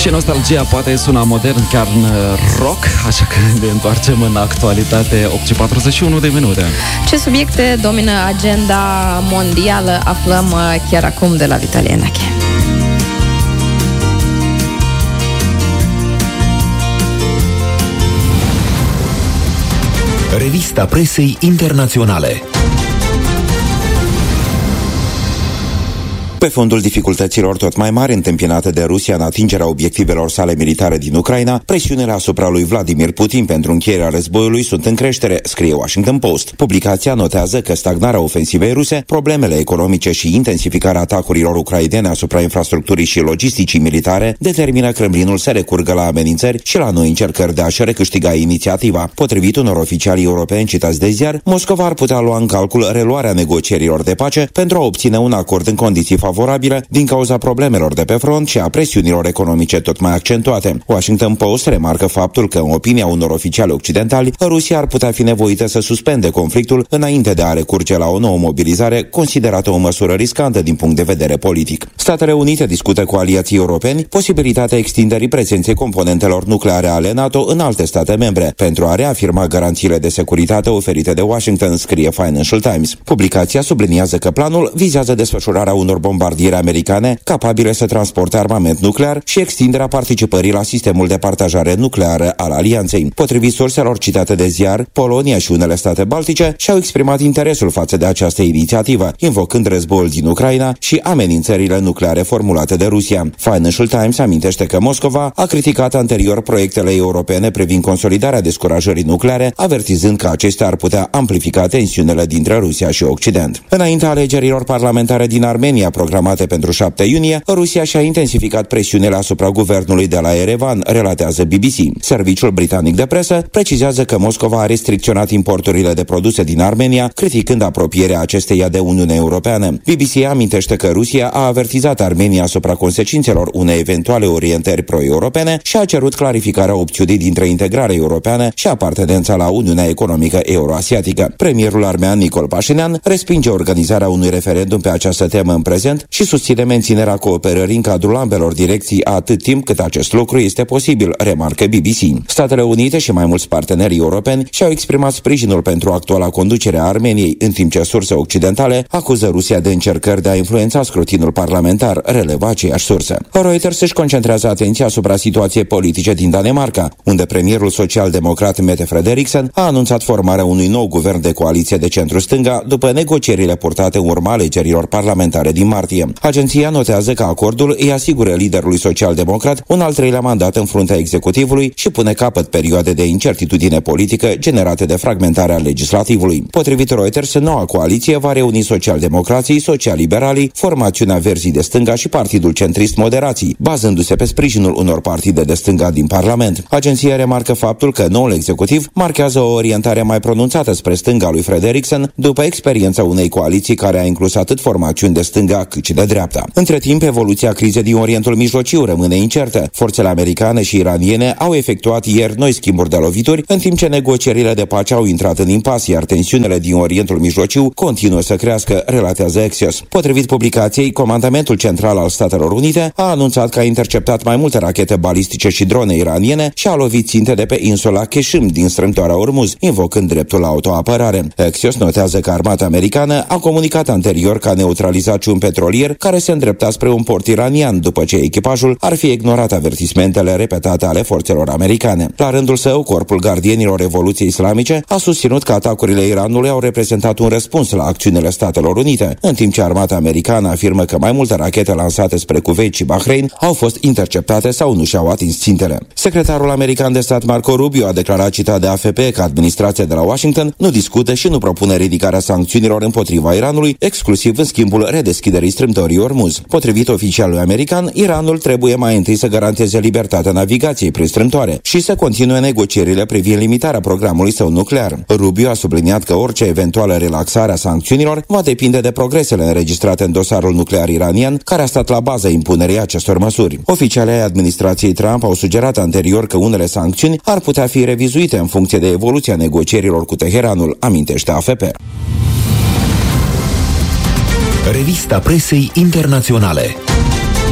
Și nostalgia poate suna modern, chiar în rock, așa că ne întoarcem în actualitate. 8:41 de. Ce subiecte domină agenda mondială aflăm chiar acum de la Vitalie Enache. Revista presei internaționale. Pe fondul dificultăților tot mai mari întâmpinate de Rusia în atingerea obiectivelor sale militare din Ucraina, presiunile asupra lui Vladimir Putin pentru încheierea războiului sunt în creștere, scrie Washington Post. Publicația notează că stagnarea ofensivei ruse, problemele economice și intensificarea atacurilor ucrainene asupra infrastructurii și logisticii militare determină Kremlinul să recurgă la amenințări și la noi încercări de a-și recâștiga inițiativa. Potrivit unor oficiali europeni citați de ziar, Moscova ar putea lua în calcul reluarea negocierilor de pace pentru a obține un acord în condiții favorabile din cauza problemelor de pe front și a presiunilor economice tot mai accentuate. Washington Post remarcă faptul că, în opinia unor oficiali occidentali, Rusia ar putea fi nevoită să suspende conflictul înainte de a recurge la o nouă mobilizare, considerată o măsură riscantă din punct de vedere politic. Statele Unite discută cu aliații europeni posibilitatea extinderii prezenței componentelor nucleare ale NATO în alte state membre, pentru a reafirma garanțiile de securitate oferite de Washington, scrie Financial Times. Publicația subliniază că planul vizează desfășurarea unor bombardiere americane capabile să transporte armament nuclear și extinderea participării la sistemul de partajare nucleară al alianței. Potrivit surselor citate de ziar, Polonia și unele state baltice și-au exprimat interesul față de această inițiativă, invocând războiul din Ucraina și amenințările nucleare formulate de Rusia. Financial Times amintește că Moscova a criticat anterior proiectele europene privind consolidarea descurajării nucleare, avertizând că acestea ar putea amplifica tensiunile dintre Rusia și Occident. Înaintea alegerilor parlamentare din Armenia, programate pentru 7 iunie, Rusia și-a intensificat presiunile asupra guvernului de la Erevan, relatează BBC. Serviciul britanic de presă precizează că Moscova a restricționat importurile de produse din Armenia, criticând apropierea acesteia de Uniunea Europeană. BBC amintește că Rusia a avertizat Armenia asupra consecințelor unei eventuale orientări pro-europene și a cerut clarificarea opțiunii dintre integrarea europeană și apartenența la Uniunea Economică Euroasiatică. Premierul armean Nicol Pașinian respinge organizarea unui referendum pe această temă în prezent și susține menținerea cooperării în cadrul ambelor direcții atât timp cât acest lucru este posibil, remarcă BBC. Statele Unite și mai mulți parteneri europeni și-au exprimat sprijinul pentru actuala conducere a Armeniei, în timp ce surse occidentale acuză Rusia de încercări de a influența scrutinul parlamentar, releva aceeași sursă. Reuters își concentrează atenția asupra situației politice din Danemarca, unde premierul social-democrat Mette Frederiksen a anunțat formarea unui nou guvern de coaliție de centru-stânga după negocierile purtate în urma alegerilor parlamentare din martie. Agenția notează că acordul îi asigură liderului social-democrat un al treilea mandat în fruntea executivului și pune capăt perioade de incertitudine politică generate de fragmentarea legislativului. Potrivit Reuters, noua coaliție va reuni social-democrații, social-liberalii, formațiunea Verzii de stânga și Partidul Centrist Moderații, bazându-se pe sprijinul unor partide de stânga din Parlament. Agenția remarcă faptul că noul executiv marchează o orientare mai pronunțată spre stânga lui Frederiksen după experiența unei coaliții care a inclus atât formațiuni de stânga cât și de dreapta. Între timp, evoluția crizei din Orientul Mijlociu rămâne incertă. Forțele americane și iraniene au efectuat ieri noi schimburi de lovituri, în timp ce negocierile de pace au intrat în impas, iar tensiunile din Orientul Mijlociu continuă să crească, relatează Axios. Potrivit publicației, Comandamentul Central al Statelor Unite a anunțat că a interceptat mai multe rachete balistice și drone iraniene și a lovit ținte de pe insula Keshim din strâmtoarea Ormuz, invocând dreptul la autoapărare. Axios notează că armata americană a comunicat anterior că a neutralizat și un petrolier care se îndrepta spre un port iranian, după ce echipajul ar fi ignorat avertismentele repetate ale forțelor americane. La rândul său, Corpul Gardienilor Revoluției Islamice a susținut că atacurile Iranului au reprezentat un răspuns la acțiunile Statelor Unite, în timp ce armata americană afirmă că mai multe rachete lansate spre Kuwait și Bahrain au fost interceptate sau nu și-au atins țintele. Secretarul american de stat Marco Rubio a declarat, citat de AFP, că administrația de la Washington nu discută și nu propune ridicarea sancțiunilor împotriva Iranului, exclusiv în schimbul redeschiderii strâmtorii Ormuz. Potrivit oficialului american, Iranul trebuie mai întâi să garanteze libertatea navigației prin strâmtoare și să continue negocierile privind limitarea programului său nuclear. Rubio a subliniat că orice eventuală relaxare a sancțiunilor va depinde de progresele înregistrate în dosarul nuclear iranian, care a stat la baza impunerii acestor măsuri. Oficialii ai administrației Trump au sugerat anterior că unele sancțiuni ar putea fi revizuite în funcție de evoluția negocierilor cu Teheranul, amintește AFP. Revista presei internaționale.